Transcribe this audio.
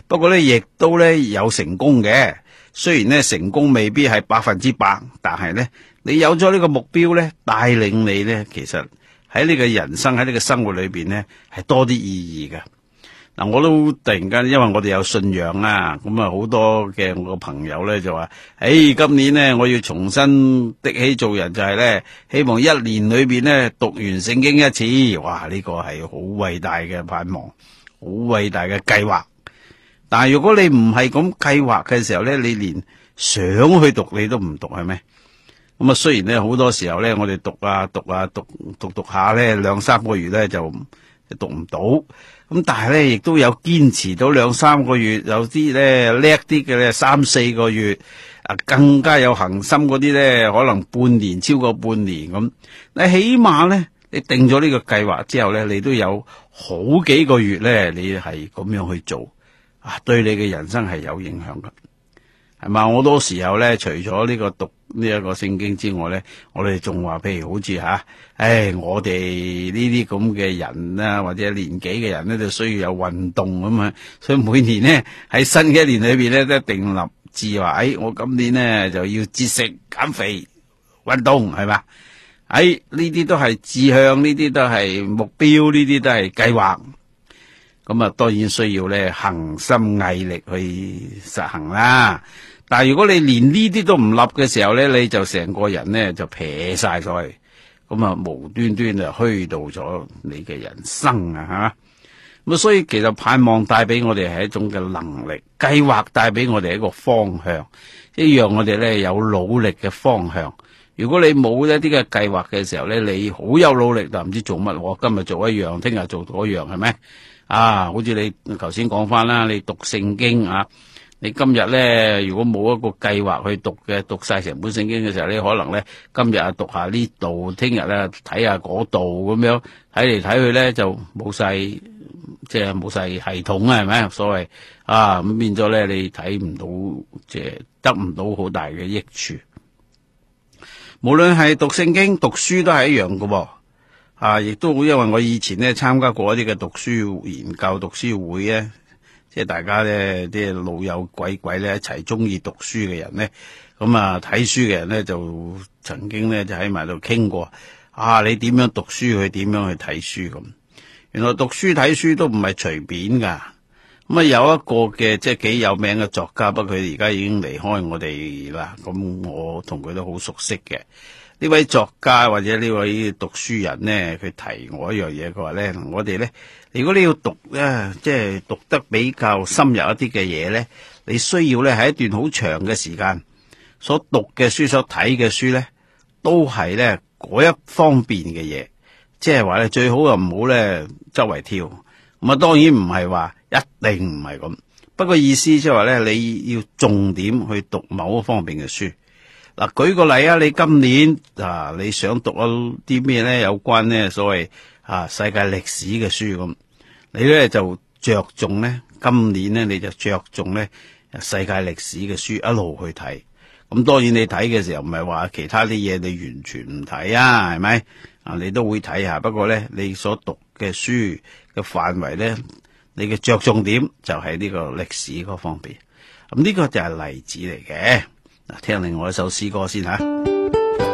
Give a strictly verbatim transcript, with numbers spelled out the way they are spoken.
不過咧亦都咧有成功嘅。雖然咧成功未必係百分之百，但係咧你有咗呢個目標咧，帶領你咧，其實喺你嘅人生喺你嘅生活裏邊咧係多啲意義嘅。嗱，我都突然間，因為我哋有信仰啊，咁啊好多嘅我個朋友咧就話，誒，今年咧我要重新的起做人，就係咧希望一年裏邊咧讀完聖經一次。哇，呢個係好偉大嘅盼望，好偉大嘅計劃。但係如果你唔係咁計劃嘅時候咧，你連想去讀你都唔讀，係咪？咁啊，雖然咧好多時候咧，我哋讀啊讀啊讀讀讀下咧，兩三個月咧就讀唔到。咁但係咧，亦都有堅持到兩三個月，有啲咧叻啲嘅咧三四個月，啊更加有恒心嗰啲咧，可能半年超過半年咁。你起碼咧，你定咗呢個計劃之後咧，你都有好幾個月咧，你係咁樣去做，啊對你嘅人生係有影響噶。係嘛？好多時候咧，除咗呢個讀呢一個聖經之外咧，我哋仲話，譬如好似吓，唉，我哋呢啲咁嘅人啦，或者年紀嘅人咧，就需要有運動咁啊。所以每年咧喺新嘅一年裏邊咧，都定立志話，唉，我今年咧就要節食、減肥、運動，係嘛？唉，呢啲都係志向，呢啲都係目標，呢啲都係計劃。咁啊，當然需要咧恒心毅力去實行啦。但係如果你連呢啲都唔立嘅時候咧，你就成個人咧就撇晒咗去，咁啊無端端就虛度咗你嘅人生啊吓。咁啊，所以其實盼望帶俾我哋係一種嘅能力，計劃帶俾我哋一個方向，一樣我哋咧有努力嘅方向。如果你冇一啲嘅計劃嘅時候咧，你好有努力但唔知做乜，我今日做一樣，聽日做嗰樣，係咪？啊，好似你頭先講翻啦，你讀聖經啊，你今日咧如果冇一個計劃去讀嘅，讀晒成本聖經嘅時候，你可能咧今日啊讀下呢度，聽日咧睇下嗰度咁樣，睇嚟睇去咧就冇晒，即係冇晒系統啊，係咪？所謂啊，咁變咗咧你睇唔到，即係得唔到好大嘅益處。無論係讀聖經、讀書都係一樣噶喎。啊，亦都因為我以前咧參加過一啲嘅讀書研究、讀書會咧，即係大家咧啲老友鬼鬼咧一齊中意讀書嘅人咧，咁啊睇書嘅人咧就曾經咧就喺埋度傾過，啊你點樣讀書，去點樣去睇書咁。原來讀書睇書都唔係隨便噶。咁啊有一個嘅即係幾有名嘅作家，不過佢而家已經離開我哋啦。咁我同佢都好熟悉嘅。呢位作家或者呢位讀書人呢，佢提我一樣嘢，佢話咧，我哋咧，如果你要讀咧，即係讀得比較深入一啲嘅嘢咧，你需要咧喺一段好長嘅時間所讀嘅書、所睇嘅書咧，都係咧嗰一方面嘅嘢，即係話咧最好又唔好咧周圍跳。咁啊，當然唔係話一定唔係咁，不過意思即係話咧，你要重點去讀某一方面嘅書。嗱，舉個例啊，你今年啊，你想讀一啲咩咧？有關咧所謂啊世界歷史嘅書咁，你咧就着重咧，今年咧你就着重咧世界歷史嘅書一路去睇。咁當然你睇嘅時候唔係話其他啲嘢你完全唔睇啊，係咪？啊，你都會睇下，不過咧你所讀嘅書嘅範圍咧，你嘅着重點就係呢個歷史嗰方面。咁呢個就係例子嚟嘅。聽另外一首詩歌先吓。